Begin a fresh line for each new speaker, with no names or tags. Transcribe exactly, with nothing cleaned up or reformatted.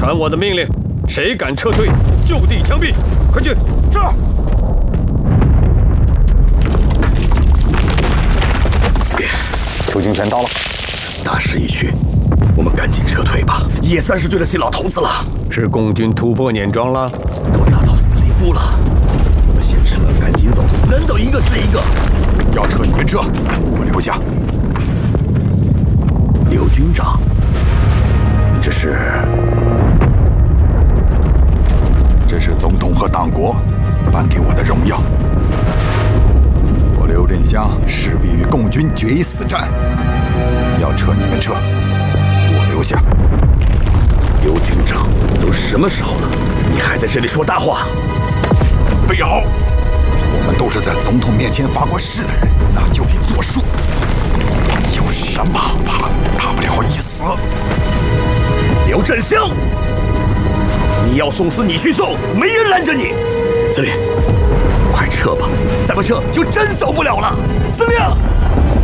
传我的命令，谁敢撤退，就地枪毙！快去！
是。
司令，
出警权到了，
大势已去，我们赶紧撤退吧，也算是对得起老头子了。
是共军突破碾庄了，
都打到司令部了，我们先撤，赶紧走，能走一个是一个。
要撤你们撤，我留下。
刘军长，你这是？
这是总统和党国颁给我的荣耀。我刘振湘势必与共军决一死战，要撤你们撤，我留下。
刘军长，都什么时候了，你还在这里说大话？
费尧，我们都是在总统面前发过誓的人，那就得作数。有什么好怕的？大不了一死。
刘振湘，你要送死你去送，没人拦着你。司令，快撤吧，再不撤就真走不了了。司令。